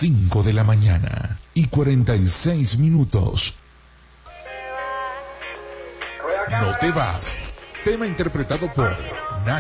5 de la mañana y 46 minutos. No te vas. Tema interpretado por